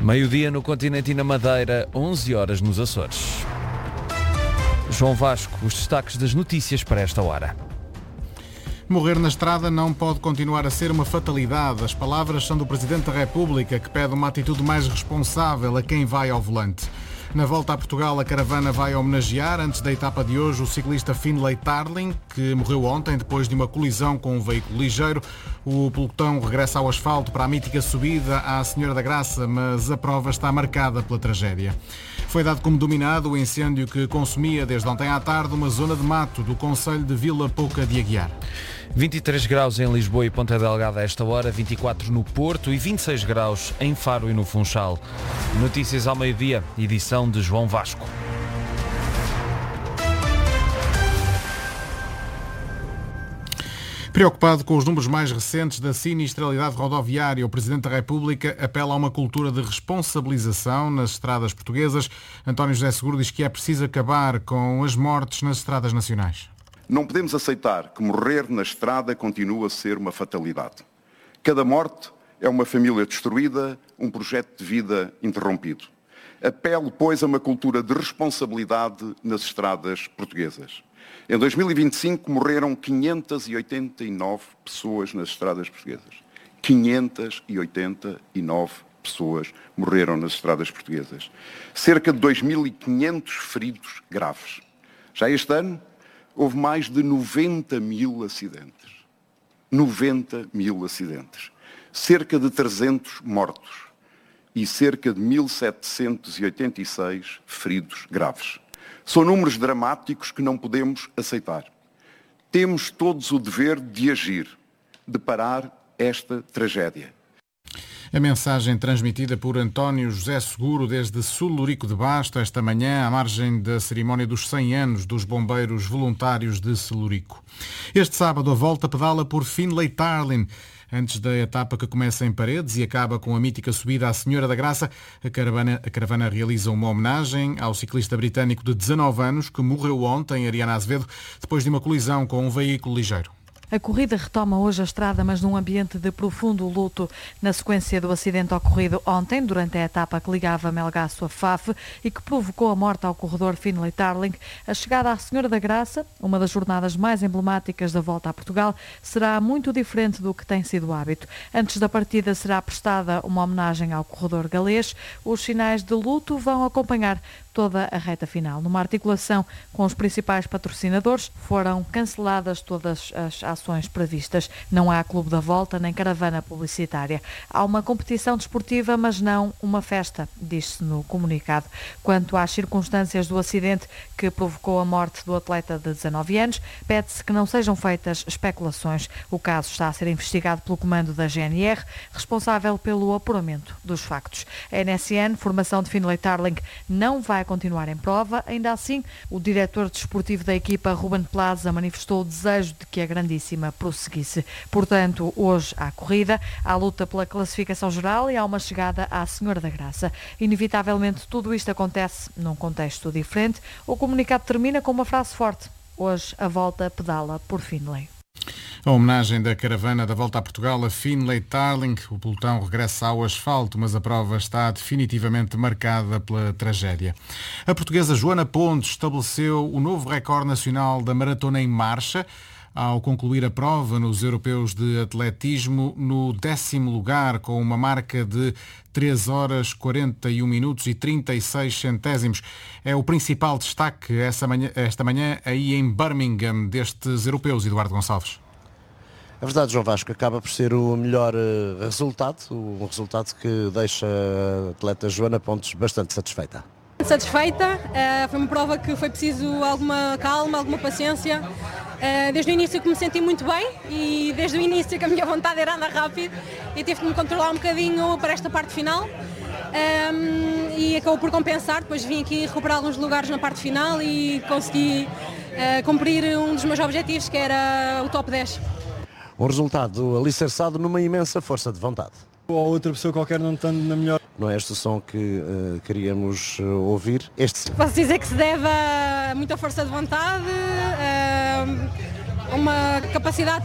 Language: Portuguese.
Meio-dia no continente e na Madeira, 11 horas nos Açores. João Vasco, os destaques das notícias para esta hora. Morrer na estrada não pode continuar a ser uma fatalidade. As palavras são do Presidente da República, que pede uma atitude mais responsável a quem vai ao volante. Na volta a Portugal, a caravana vai homenagear, antes da etapa de hoje, o ciclista Finlay Tarling, que morreu ontem depois de uma colisão com um veículo ligeiro. O pelotão regressa ao asfalto para a mítica subida à Senhora da Graça, mas a prova está marcada pela tragédia. Foi dado como dominado o incêndio que consumia desde ontem à tarde uma zona de mato do concelho de Vila Pouca de Aguiar. 23 graus em Lisboa e Ponta Delgada a esta hora, 24 no Porto e 26 graus em Faro e no Funchal. Notícias ao meio-dia, edição de João Vasco. Preocupado com os números mais recentes da sinistralidade rodoviária, o Presidente da República apela a uma cultura de responsabilização nas estradas portuguesas. António José Seguro diz que é preciso acabar com as mortes nas estradas nacionais. Não podemos aceitar que morrer na estrada continue a ser uma fatalidade. Cada morte é uma família destruída, um projeto de vida interrompido. Apelo, pois, a uma cultura de responsabilidade nas estradas portuguesas. Em 2025 morreram 589 pessoas nas estradas portuguesas. 589 pessoas morreram nas estradas portuguesas. Cerca de 2.500 feridos graves. Já este ano, houve mais de 90 mil acidentes. 90 mil acidentes. Cerca de 300 mortos. E cerca de 1.786 feridos graves. São números dramáticos que não podemos aceitar. Temos todos o dever de agir, de parar esta tragédia. A mensagem transmitida por António José Seguro desde Celurico de Basto esta manhã, à margem da cerimónia dos 100 anos dos bombeiros voluntários de Celurico. Este sábado a volta pedala por Finlay Tarling. Antes da etapa que começa em Paredes e acaba com a mítica subida à Senhora da Graça, a caravana realiza uma homenagem ao ciclista britânico de 19 anos que morreu ontem, Ariana Azevedo, depois de uma colisão com um veículo ligeiro. A corrida retoma hoje a estrada, mas num ambiente de profundo luto, na sequência do acidente ocorrido ontem, durante a etapa que ligava Melgaço a Faf e que provocou a morte ao corredor Finlay Tarling. A chegada à Senhora da Graça, uma das jornadas mais emblemáticas da volta a Portugal, será muito diferente do que tem sido o hábito. Antes da partida será prestada uma homenagem ao corredor galês. Os sinais de luto vão acompanhar toda a reta final. Numa articulação com os principais patrocinadores, foram canceladas todas as ações previstas. Não há Clube da Volta nem caravana publicitária. Há uma competição desportiva, mas não uma festa, diz-se no comunicado. Quanto às circunstâncias do acidente que provocou a morte do atleta de 19 anos, pede-se que não sejam feitas especulações. O caso está a ser investigado pelo comando da GNR, responsável pelo apuramento dos factos. A NSN, formação de Finlay Tarling, não vai continuar em prova. Ainda assim, o diretor desportivo da equipa, Ruben Plaza, manifestou o desejo de que a grandíssima prosseguisse. Portanto, hoje há corrida, há luta pela classificação geral e há uma chegada à Senhora da Graça. Inevitavelmente, tudo isto acontece num contexto diferente. O comunicado termina com uma frase forte. Hoje a volta pedala por Finlay. A homenagem da caravana da volta a Portugal a Finlay Tarling. O pelotão regressa ao asfalto, mas a prova está definitivamente marcada pela tragédia. A portuguesa Joana Pontes estabeleceu o novo recorde nacional da maratona em marcha ao concluir a prova nos europeus de atletismo no 10º lugar, com uma marca de 3 horas 41 minutos e 36 centésimos. É o principal destaque esta manhã aí em Birmingham destes europeus, Eduardo Gonçalves. É verdade, João Vasco, acaba por ser o melhor resultado, um resultado que deixa a atleta Joana Pontes bastante satisfeita. Satisfeita, foi uma prova que foi preciso alguma calma, alguma paciência. Desde o início que me senti muito bem e desde o início que a minha vontade era andar rápido e tive de me controlar um bocadinho para esta parte final. E acabou por compensar, depois vim aqui recuperar alguns lugares na parte final e consegui cumprir um dos meus objetivos, que era o top 10. Um resultado alicerçado numa imensa força de vontade. Ou outra pessoa qualquer não estando na melhor. Não é este o som que queríamos ouvir? Este. Posso dizer que se deve a muita força de vontade, uma capacidade